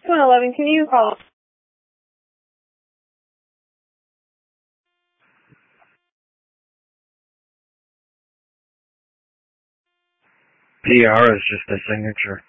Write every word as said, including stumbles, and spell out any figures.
one eleven, can you call? P R is just a signature.